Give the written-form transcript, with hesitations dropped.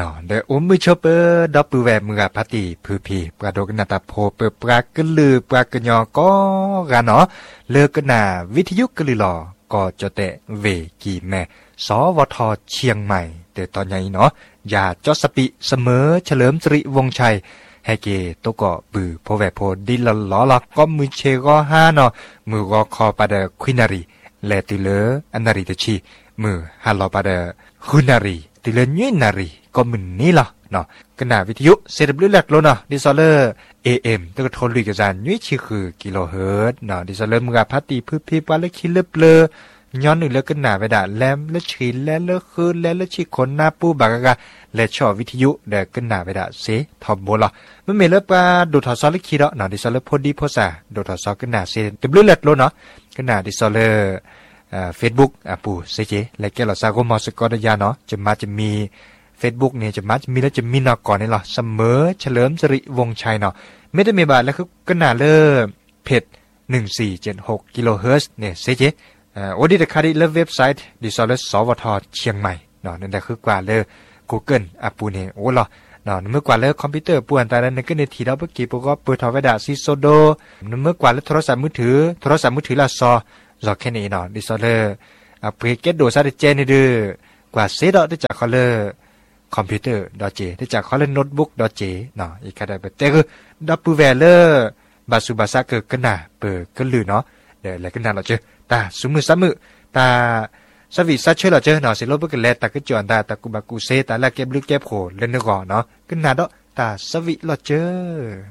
นอเดอมือชอเปอดอปือแวมือพัติผือพีปลาโดกนาตาโพเปปลากะลือปลากะยอก็กะเนาะเลิกนาวิทยุกะลือหลอก็จะเตะเวกีแม่สวทเชียงใหม่เตตอนใหญ่เนาะอย่าจอสปิเสมอเฉลิมสิริวงชัยให้เกตก็ปือโพแวโพดิลล้อลักก็มือเชก็ห้าเนาะมือก็คอปาเดควินารีแลติเลอนารีตชีมือฮัลโลปาเดคุนารีติเลญนารีก็มึนนี่ล่ะเนาะขณะวิทยุเซตบลูแลกโลเนาะดิซอลเลอร์ AM ตะกทนลุยกระจานยุ้ยชื่อคือกิโลเฮิรตซ์เนาะดิซอลเลอร์มือพัตติพื้นพีปาเลคิเลเปลย้อนหนึ่งเลือกกันหนาไปด่าแลมและชีแลเลือกคืนแลและชีคนหน้าปูบากะและชอบวิทยุเด็กกันหนาไปด่าเสทอมโบล่ะมันไม่เลิกปาดูทอซอลคิดเนาะดิซอลเลอร์พอดีพอสาดูทอซอกันหนาเซตบลูแลกโลเนาะกันหนาดิซอลเลอร์Facebook ปู่เซเจและแกเราซาโกมอสกอดยาเนาะจะมี Facebook เนี่ยจะมีแล้วจะมีนอก่อนนี่หรอเสมอเฉลิมสิริวงชัยเนาะไม่ได้มีบาทแล้วคือก็น่าเลิศเพจ1476กิโลเฮิรตซ์เนี่ยเซเจวันนี้จะคาดิเลิฟเว็บไซต์ดิซอลเลสวทเชียงใหม่เนาะนั่นแหละคือกว่าเลย Google ปู่เนี่ยโอ้ล่ะเนาะเมื่อกว่าเลยคอมพิวเตอร์ป่วนแต่นั้นก็ในทีเราเมื่อกี้ปู่ก็เปิดทอไว้ด่าซิโซโดเมื่อกว่าเลยโทรศัพท์มือถือละซอรอแค่นี้เนาะดิซอลเลอร์เพจเก็ตโดซาเดเจนี่ดื้อกว่าเซดได้จากคอลเลอร์คอมพิวเตอร์ดอเจได้จากคอลเลอร์โน้ตบุ๊กดอเจเนาะอีกก็ได้แต่คือดับปูแวเลอร์บาสุบาซาเกิดกันน่ะเปิดก็ลือเนาะเดี๋ยวแล้วกันน่ะเราเจอตาสุมือซ้ำมือตาสวิซัชเชอร์เราเจอเนาะสิโลบกันแลตาก็จอนตากูบากูเซตาละเก็บลึกเก็บโขเล่นนึกก่อนเนาะกันน่ะดอกตาสวิเราเจอ